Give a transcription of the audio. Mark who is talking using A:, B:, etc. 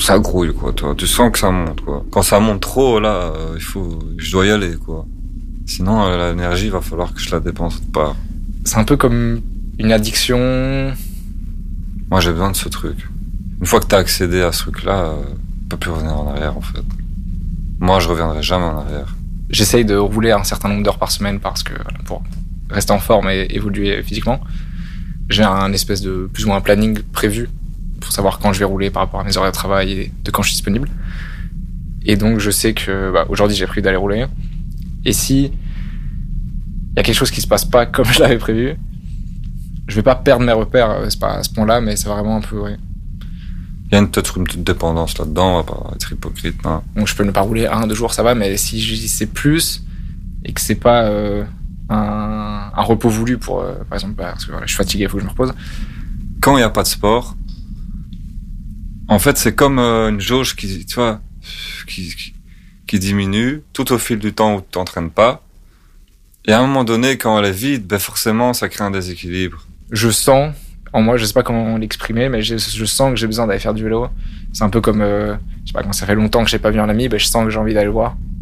A: ça grouille, quoi, toi. Tu sens que ça monte, quoi. Quand ça monte trop, là, je dois y aller, quoi. Sinon, l'énergie, va falloir que je la dépense autre part.
B: C'est un peu comme une addiction.
A: Moi, j'ai besoin de ce truc. Une fois que t'as accédé à ce truc-là, tu peux plus revenir en arrière, en fait. Moi, je reviendrai jamais en arrière.
B: J'essaye de rouler un certain nombre d'heures par semaine parce que, pour rester en forme et évoluer physiquement, j'ai un espèce de plus ou moins planning prévu pour savoir quand je vais rouler par rapport à mes horaires de travail et de quand je suis disponible. Et donc, je sais que aujourd'hui, j'ai prévu d'aller rouler. Et si il y a quelque chose qui se passe pas comme je l'avais prévu, je vais pas perdre mes repères, c'est pas à ce point-là, mais c'est vraiment un peu, ouais.
A: Il y a peut-être une petite dépendance là-dedans, on va pas être hypocrite, hein.
B: Donc je peux ne pas rouler 1-2 jours, ça va, mais si c'est plus et que c'est pas un repos voulu pour, par exemple, parce que voilà, je suis fatigué, il faut que je me repose.
A: Quand il n'y a pas de sport, en fait, c'est comme une jauge qui, tu vois, qui diminue tout au fil du temps où tu t'entraînes pas. Et à un moment donné, quand elle est vide, ben forcément, ça crée un déséquilibre.
B: Je sens, en moi, je sais pas comment l'exprimer, mais je sens que j'ai besoin d'aller faire du vélo. C'est un peu comme, je sais pas, quand ça fait longtemps que j'ai pas vu un ami, ben je sens que j'ai envie d'aller le voir.